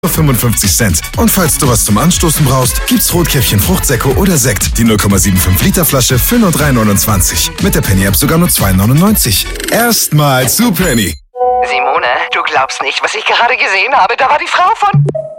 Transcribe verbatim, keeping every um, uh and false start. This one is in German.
fünfundfünfzig Cent. Und falls du was zum Anstoßen brauchst, gibt's Rotkäppchen Fruchtsäcko oder Sekt. Die null Komma fünfundsiebzig Liter Flasche für nur drei neunundzwanzig. Mit der Penny App sogar nur zwei neunundneunzig. Erstmal zu Penny. Simone, du glaubst nicht, was ich gerade gesehen habe. Da war die Frau von...